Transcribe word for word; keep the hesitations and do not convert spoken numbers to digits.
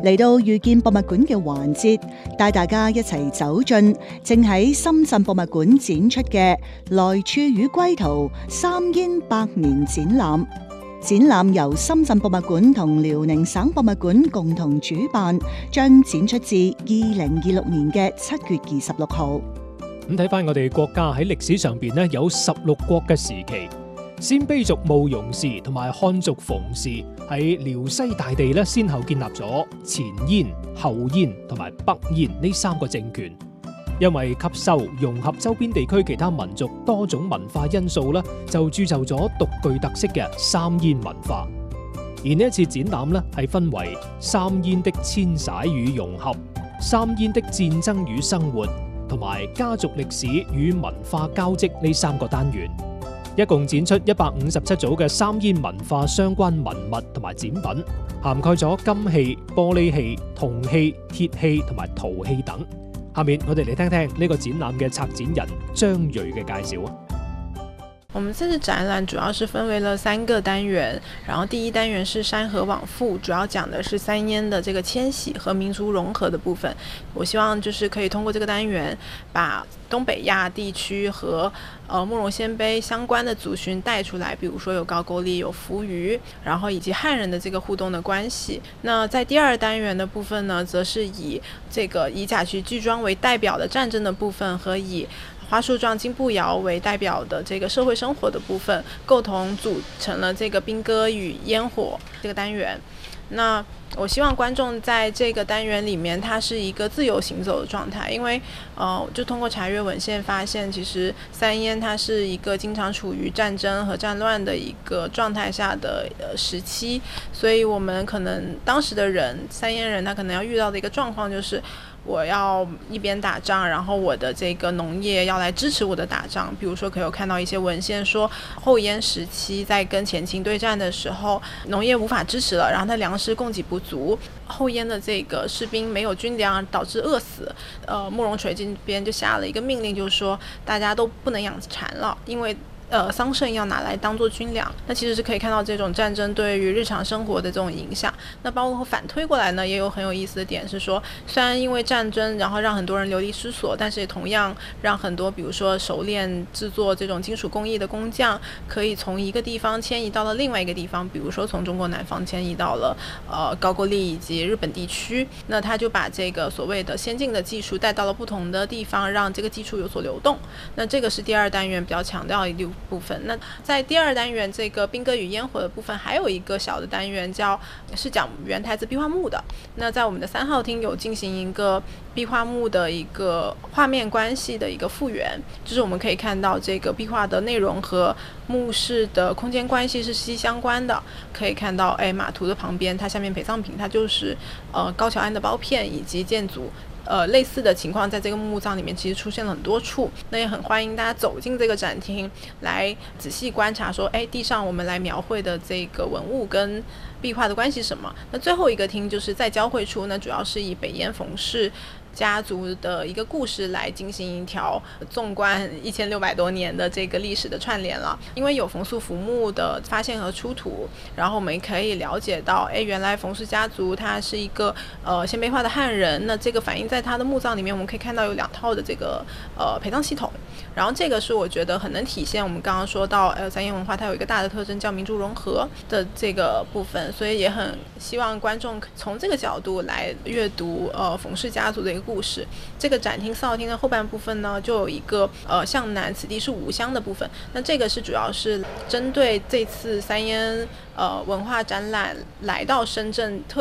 嚟到遇見博物館嘅環節，帶大家一齊走進正喺深圳博物館展出嘅來處與歸途三煙百年展覽。展覽由深圳博物館同遼寧省博物館共同主辦，將展出至二零二六年嘅七月二十六號。 咁睇翻我哋國家喺歷史上邊咧，有十六國嘅時期，鮮卑族慕容氏同埋漢族馮氏喺遼西大地咧，先後建立咗前燕、後燕同埋北燕呢三個政權。因為吸收融合周邊地區其他民族多種文化因素咧，就鑄就咗獨具特色嘅三燕文化。而呢一次展覽咧，係分為三燕的遷徙與融合、三燕的戰爭與生活同埋家族歷史與文化交織呢三個單元，一共展出一百五十七組嘅三燕文化相關文物同埋展品，涵蓋咗金器、玻璃器、銅器、鐵器同埋陶器等。下面我哋嚟聽聽呢個展覽嘅策展人張瑞嘅介紹啊。 我們這次展覽主要是分為了三個單元，然後第一單元是山河往復，主要講的是三燕的這個遷徙和民族融合的部分。我希望就是可以通過這個單元，把東北亞地區和呃慕容鮮卑相關的族群帶出來，比如說有高句麗、有扶餘，然後以及漢人的這個互動的關係。那在第二單元的部分呢，則是以這個以甲戌巨莊為代表的戰爭的部分，和以花樹狀金步謠為代表的這個社會生活的部分，構同組成了這個兵戈與煙火這個單元。那我希望觀眾在這個單元裡面，它是一個自由行走的狀態，因為呃，就通過查閱文獻發現，其實三燕它是一個經常處於戰爭和戰亂的一個狀態下的呃時期，所以我們可能當時的人，三燕人，他可能要遇到的一個狀況就是，我要一邊打仗，然後我的這個農業要來支持我的打仗。比如說可以有看到一些文獻說，後燕時期在跟前秦對戰的時候，農業無法支持了，然後它糧食供給不足，後燕的這個士兵沒有軍糧，導致餓死。呃，慕容垂這邊就下了一個命令，就是說大家都不能養蠶了，因為呃，桑葚要拿來當做軍糧。那其實是可以看到這種戰爭對於日常生活的這種影響。那包括反推過來呢，也有很有意思的點是說，雖然因為戰爭然後讓很多人流離失所，但是也同樣讓很多比如說熟練製作這種金屬工藝的工匠可以從一個地方遷移到了另外一個地方，比如說從中國南方遷移到了呃高句麗以及日本地區。那他就把這個所謂的先進的技術帶到了不同的地方，讓這個技術有所流動。那這個是第二單元比較強調一部分。那在第二單元這個兵戈與煙火的部分，還有一個小的單元叫是講元台子壁畫墓的。那在我們的三號廳有進行一個壁畫墓的一個畫面關係的一個復原，就是我們可以看到這個壁畫的內容和墓室的空間關係是息息相關的。可以看到哎，馬圖的旁邊它下面陪葬品，它就是呃高橋安的包片以及建築呃，類似的情況在這個墓葬裡面其實出現了很多處。那也很歡迎大家走進這個展廳來仔細觀察說，哎，地上我們來描繪的這個文物跟壁畫的關係什麼。那最後一個廳就是在交匯處呢，主要是以北燕馮氏家族的一個故事來進行一條縱觀一千六百多年的這個歷史的串聯了。因為有馮素浮墓的發現和出土，然後我們可以了解到，哎，原來馮氏家族他是一個呃鮮卑化的漢人。那這個反映在他的墓葬裡面，我們可以看到有兩套的這個呃陪葬系統。然後這個是我覺得很能體現我們剛剛說到，呃三燕文化它有一個大的特徵叫民族融合的這個部分，所以也很希望觀眾從這個角度來閱讀呃馮氏家族的一個故事。這個展廳四號廳的後半部分呢，就有一個呃向南此地是吾鄉的部分。那這個是主要是針對這次三燕呃文化展覽來到深圳特